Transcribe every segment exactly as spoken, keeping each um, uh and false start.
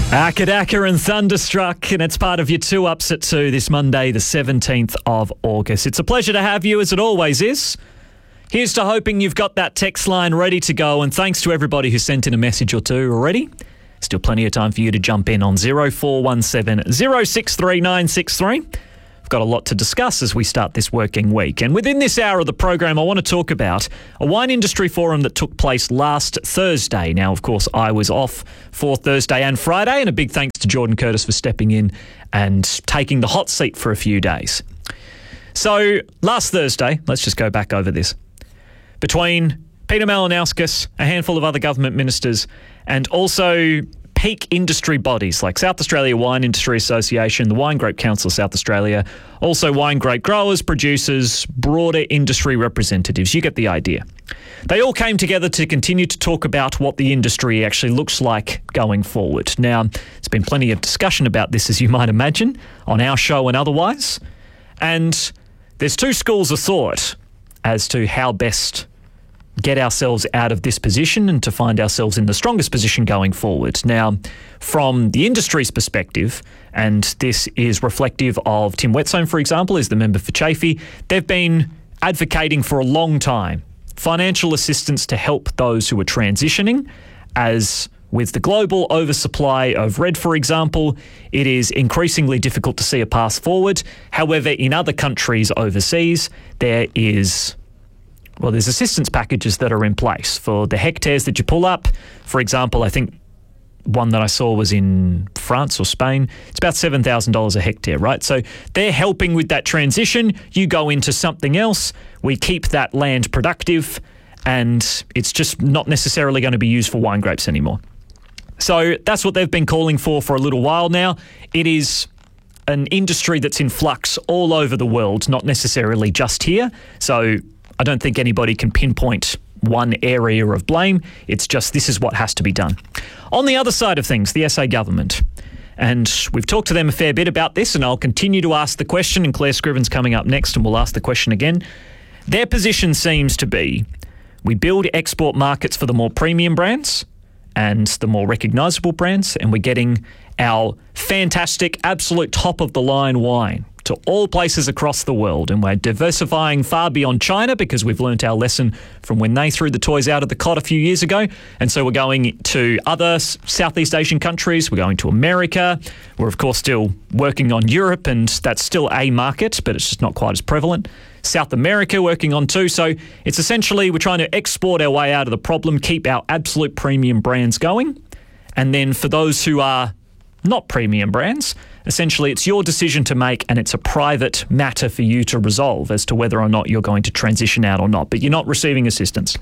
Akadaka and Thunderstruck, and it's part of your two ups at two this Monday, the seventeenth of August. It's a pleasure to have you, as it always is. Here's to hoping you've got that text line ready to go, and thanks to everybody who sent in a message or two already. Still plenty of time for you to jump in on zero four one seven, zero six three nine six three. Got a lot to discuss as we start this working week. And within this hour of the program, I want to talk about a wine industry forum that took place last Thursday. Now, of course, I was off for Thursday and Friday, and a big thanks to Jordan Curtis for stepping in and taking the hot seat for a few days. So last Thursday, let's just go back over this. Between Peter Malinauskas, a handful of other government ministers, and also peak industry bodies like South Australia Wine Industry Association, the Wine Grape Council of South Australia, also wine grape growers, producers, broader industry representatives. You get the idea. They all came together to continue to talk about what the industry actually looks like going forward. Now, there's been plenty of discussion about this, as you might imagine, on our show and otherwise. And there's two schools of thought as to how best get ourselves out of this position and to find ourselves in the strongest position going forward. Now, from the industry's perspective, and this is reflective of Tim Whetstone, for example, is the member for Chafee, they've been advocating for a long time financial assistance to help those who are transitioning. As with the global oversupply of red, for example, it is increasingly difficult to see a path forward. However, in other countries overseas, there is Well, there's assistance packages that are in place for the hectares that you pull up. For example, I think one that I saw was in France or Spain. It's about seven thousand dollars a hectare, right? So they're helping with that transition. You go into something else. We keep that land productive, and it's just not necessarily going to be used for wine grapes anymore. So that's what they've been calling for for a little while now. It is an industry that's in flux all over the world, not necessarily just here. So I don't think anybody can pinpoint one area of blame. It's just this is what has to be done. On the other side of things, the S A government. And we've talked to them a fair bit about this, and I'll continue to ask the question, and Claire Scriven's coming up next, and we'll ask the question again. Their position seems to be we build export markets for the more premium brands and the more recognisable brands, and we're getting our fantastic, absolute top-of-the-line wine to all places across the world, and we're diversifying far beyond China because we've learnt our lesson from when they threw the toys out of the cot a few years ago. And so we're going to other Southeast Asian countries, we're going to America, we're of course still working on Europe, and that's still a market, but it's just not quite as prevalent. South America working on too. So it's essentially we're trying to export our way out of the problem, keep our absolute premium brands going, and then for those who are not premium brands, essentially it's your decision to make, and it's a private matter for you to resolve as to whether or not you're going to transition out or not, but you're not receiving assistance.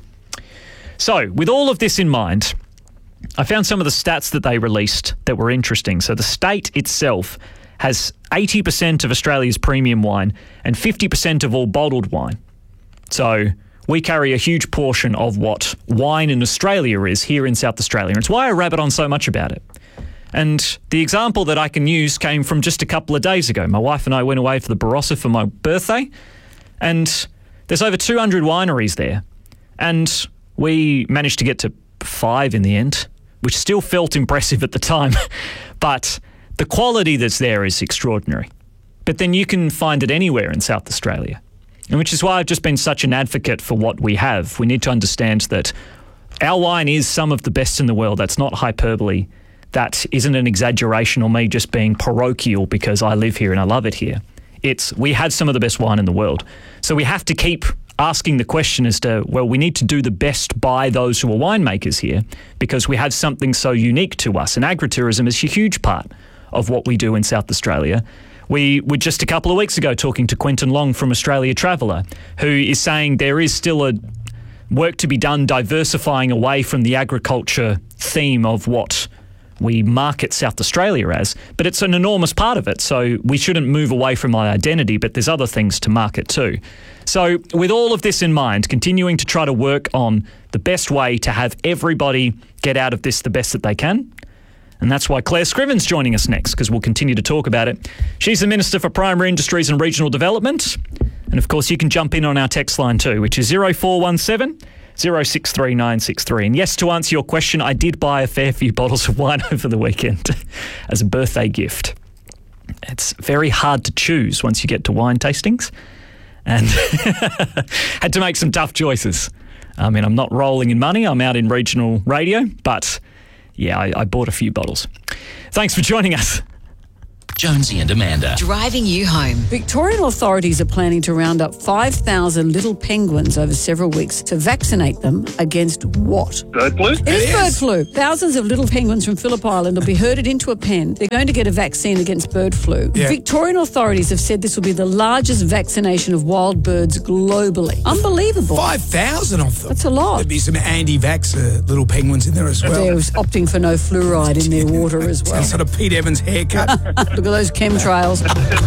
So with all of this in mind, I found some of the stats that they released that were interesting. So the state itself has eighty percent of Australia's premium wine and fifty percent of all bottled wine. So we carry a huge portion of what wine in Australia is here in South Australia. And it's why I rabbit on so much about it. And the example that I can use came from just a couple of days ago. My wife and I went away for the Barossa for my birthday, and there's over two hundred wineries there. And we managed to get to five in the end, which still felt impressive at the time. But the quality that's there is extraordinary. But then you can find it anywhere in South Australia, and which is why I've just been such an advocate for what we have. We need to understand that our wine is some of the best in the world. That's not hyperbole. That isn't an exaggeration or me just being parochial because I live here and I love it here. It's we have some of the best wine in the world. So we have to keep asking the question as to, well, we need to do the best by those who are winemakers here because we have something so unique to us. And agritourism is a huge part of what we do in South Australia. We were just a couple of weeks ago talking to Quentin Long from Australia Traveller, who is saying there is still a work to be done diversifying away from the agriculture theme of what we market South Australia as, but it's an enormous part of it. So we shouldn't move away from our identity, but there's other things to market too. So with all of this in mind, continuing to try to work on the best way to have everybody get out of this the best that they can. And that's why Claire Scriven's joining us next, because we'll continue to talk about it. She's the Minister for Primary Industries and Regional Development. And of course, you can jump in on our text line too, which is zero four one seven, zero six three nine six three. And yes, to answer your question, I did buy a fair few bottles of wine over the weekend as a birthday gift. It's very hard to choose once you get to wine tastings, and had to make some tough choices. I mean, I'm not rolling in money. I'm out in regional radio, but yeah, I, I bought a few bottles. Thanks for joining us. Jonesy and Amanda. Driving you home. Victorian authorities are planning to round up five thousand little penguins over several weeks to vaccinate them against what? Bird flu? It is bird flu. Thousands of little penguins from Phillip Island will be herded into a pen. They're going to get a vaccine against bird flu. Yeah. Victorian authorities have said this will be the largest vaccination of wild birds globally. Unbelievable. five thousand of them. That's a lot. There'd be some anti-vaxxer little penguins in there as well. They're opting for no fluoride in their water as well. Some sort of Pete Evans haircut. Look at those chemtrails.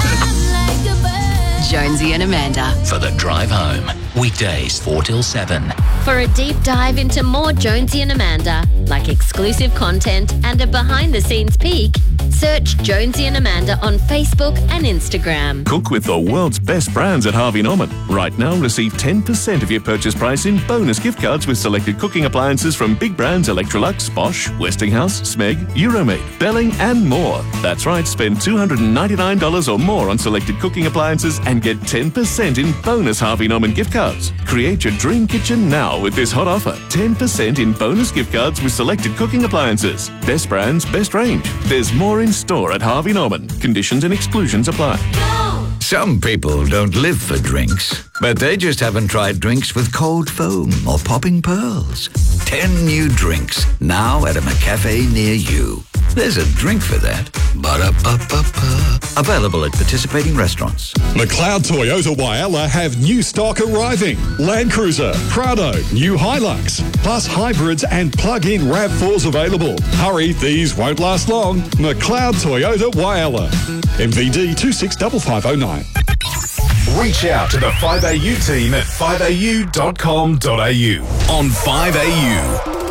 Jonesy and Amanda. For the drive home. Weekdays four till seven. For a deep dive into more Jonesy and Amanda, like exclusive content and a behind-the-scenes peek, search Jonesy and Amanda on Facebook and Instagram. Cook with the world's best brands at Harvey Norman. Right now, receive ten percent of your purchase price in bonus gift cards with selected cooking appliances from big brands Electrolux, Bosch, Westinghouse, Smeg, Euromaid, Belling and more. That's right, spend two hundred ninety-nine dollars or more on selected cooking appliances and get ten percent in bonus Harvey Norman gift cards. Create your dream kitchen now with this hot offer. ten percent in bonus gift cards with selected cooking appliances. Best brands, best range. There's more in store at Harvey Norman. Conditions and exclusions apply. Some people don't live for drinks, but they just haven't tried drinks with cold foam or popping pearls. Ten new drinks, now at a McCafe near you. There's a drink for that. Ba-da-ba-ba-ba. Available at participating restaurants. McLeod Toyota Whyalla have new stock arriving. Land Cruiser, Prado, new Hilux, plus hybrids and plug-in RAV fours available. Hurry, these won't last long. McLeod Toyota Whyalla. M V D two six five five zero nine. Reach out to the five A U team at five A U dot com dot A U. On five A U.